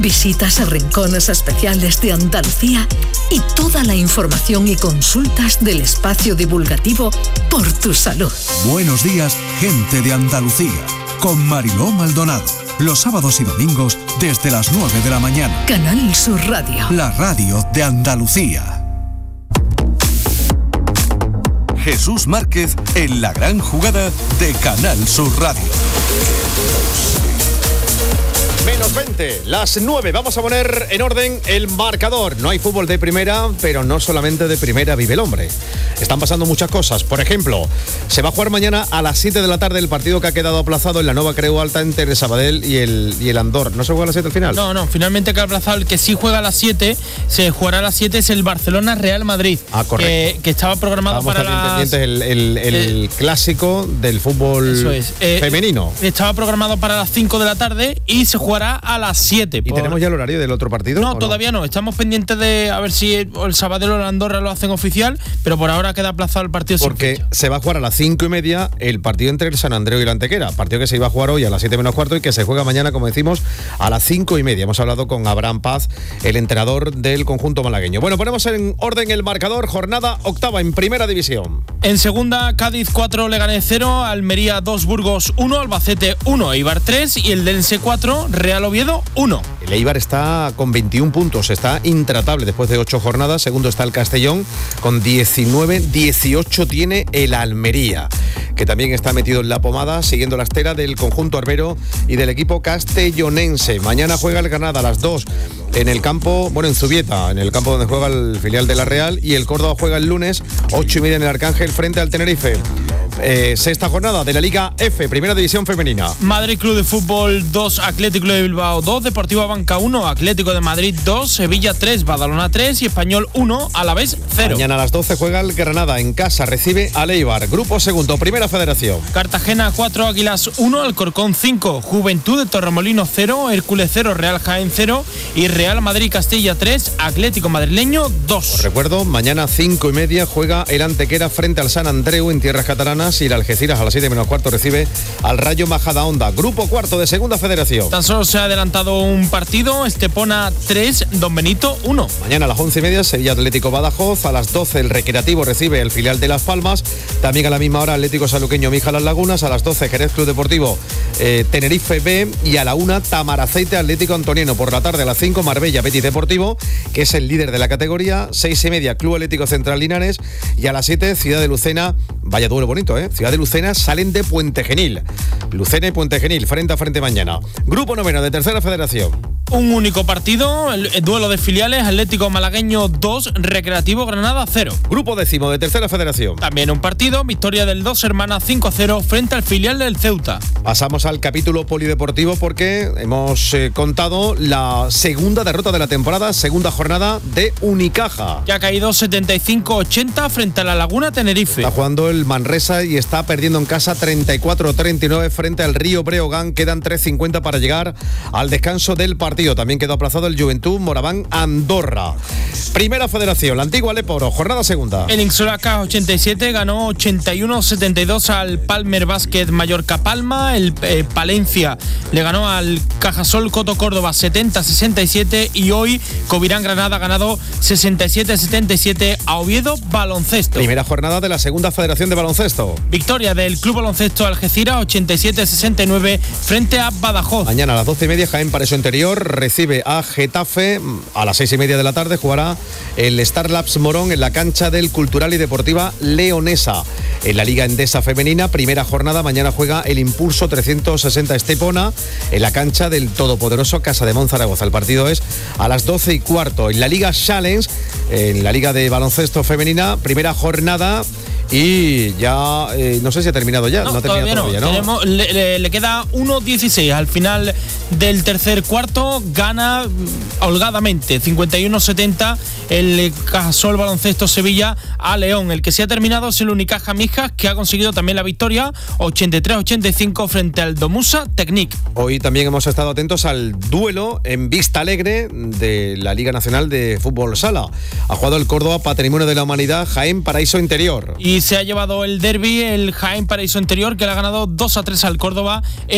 visitas a rincones especiales de Andalucía y toda la información y consultas del espacio divulgativo Por tu Salud. Buenos días, gente de Andalucía, con Mariló Maldonado. Los sábados y domingos desde las 9 de la mañana. Canal Sur Radio. La radio de Andalucía. Jesús Márquez en la gran jugada de Canal Sur Radio. Menos 20, las 9. Vamos a poner en orden el marcador. No hay fútbol de primera, pero no solamente de primera vive el hombre. Están pasando muchas cosas. Por ejemplo, se va a jugar mañana a las 7 de la tarde el partido que ha quedado aplazado en la Nueva Creu Alta entre el Sabadell y el Andorra. ¿No se juega a las 7 al final? No, finalmente queda aplazado. El que sí juega a las 7, se jugará a las 7, es el Barcelona-Real Madrid. Ah, correcto. Que estaba programado para las... el clásico del fútbol femenino. Estaba programado para las 5 de la tarde y se jugará a las 7. ¿Y tenemos ya el horario del otro partido? No, todavía no. Estamos pendientes de a ver si el Sabadell o el Andorra lo hacen oficial, pero por ahora queda aplazado el partido. Porque se va a jugar a las 5:30 el partido entre el San Andreu y la Antequera. Partido que se iba a jugar hoy a las 7 menos cuarto y que se juega mañana, como decimos, a las 5:30. Hemos hablado con Abraham Paz, el entrenador del conjunto malagueño. Bueno, ponemos en orden el marcador. Jornada octava en Primera División. En segunda, Cádiz 4, Leganés 0, Almería 2, Burgos 1, Albacete 1, Eibar 3 y el Dense 4, Real Oviedo 1. El Eibar está con 21 puntos, está intratable después de 8 jornadas. Segundo está el Castellón con 19, 18 tiene el Almería, que también está metido en la pomada, siguiendo la estera del conjunto arbero y del equipo castellonense. Mañana juega el Granada a las 2 en el campo, en Zubieta, en el campo donde juega el filial de la Real, y el Córdoba juega el lunes 8:30 en el Arcángel frente al Tenerife. Sexta jornada de la Liga F, Primera División Femenina. Madrid Club de Fútbol 2, Atlético de Bilbao 2, Deportivo Abanca 1, Atlético de Madrid 2, Sevilla 3, Badalona 3 y Español 1, Alavés 0. Mañana a las 12 juega el Granada en casa, recibe al Eibar. Grupo segundo, Primera Federación. Cartagena 4, Águilas 1, Alcorcón 5, Juventud de Torremolinos 0, Hércules 0, Real Jaén 0 y Real Madrid Castilla 3, Atlético Madrileño 2. Os recuerdo, mañana 5:30 juega el Antequera frente al San Andreu en tierras catalanas y el Algeciras a las 7 menos cuarto recibe al Rayo Majadahonda. Grupo cuarto de Segunda Federación. Tan solo se ha adelantado un partido, Estepona 3, Don Benito 1. Mañana a las 11:30 Sevilla Atlético Badajoz, a las 12 el Recreativo recibe el filial de Las Palmas, también a la misma hora Atlético Saluqueño Mija Las Lagunas, a las 12 Jerez Club Deportivo Tenerife B y a la 1 Tamaraceite Atlético Antoniano. Por la tarde a las 5 Marbella Betis Deportivo, que es el líder de la categoría, 6:30 Club Atlético Central Linares y a las 7 Ciudad de Lucena. Vaya duelo bonito, Ciudad de Lucena salen de Puente Genil. Lucena y Puente Genil, frente a frente mañana. Grupo noveno de Tercera Federación. Un único partido, el duelo de filiales, Atlético Malagueño 2, Recreativo Granada 0. Grupo décimo de Tercera Federación. También un partido, victoria del Dos Hermanas 5-0 frente al filial del Ceuta. Pasamos al capítulo polideportivo porque hemos contado la segunda derrota de la temporada, segunda jornada de Unicaja. Ya ha caído 75-80 frente a la Laguna Tenerife. Está jugando el Manresa y está perdiendo en casa 34-39 frente al Río Breogán. Quedan 3:50 para llegar al descanso del partido. También quedó aplazado el Juventud Moraván Andorra. Primera Federación, la antigua Leporo, jornada segunda. El Insulaca 87 ganó 81-72 al Palmer Basket Mallorca Palma. El Palencia le ganó al Cajasol Coto Córdoba 70-67 y hoy Covirán Granada ha ganado 67-77 a Oviedo Baloncesto. Primera jornada de la segunda Federación de Baloncesto. Victoria del Club Baloncesto Algeciras 87-69 frente a Badajoz. Mañana a las 12:30 Jaén Paraíso Interior recibe a Getafe. A las 6:30 de la tarde jugará el Starlabs Morón en la cancha del Cultural y Deportiva Leonesa. En la Liga Endesa Femenina, primera jornada, mañana juega el Impulso 360 Estepona en la cancha del todopoderoso Casademón Zaragoza. El partido es a las 12:15. En la Liga Challenge, en la Liga de Baloncesto Femenina, primera jornada. Y ya, no sé si ha terminado ya. No ha terminado todavía, ¿no? Le queda 1:16 al final del tercer cuarto. Gana holgadamente 51-70 el Cajasol Baloncesto Sevilla a León. El que se ha terminado es el Unicaja Mijas, que ha conseguido también la victoria 83-85 frente al Domusa Technic. Hoy también hemos estado atentos al duelo en Vista Alegre de la Liga Nacional de Fútbol Sala. Ha jugado el Córdoba Patrimonio de la Humanidad Jaén Paraíso Interior. Y se ha llevado el derbi el Jaén Paraíso Interior, que le ha ganado 2-3 al Córdoba.